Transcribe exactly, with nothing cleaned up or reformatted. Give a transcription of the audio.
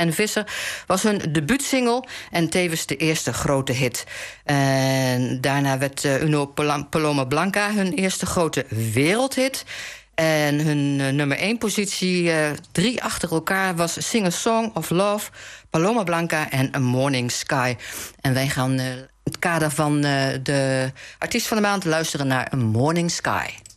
en Visser was hun debuutsingle en tevens de eerste grote hit. En daarna werd uh, Uno Paloma Blanca hun eerste grote wereldhit. En hun uh, nummer één positie, uh, drie achter elkaar, was Sing a Song of Love, Paloma Blanca en A Morning Sky. En wij gaan uh, in het kader van uh, de artiest van de maand luisteren naar A Morning Sky.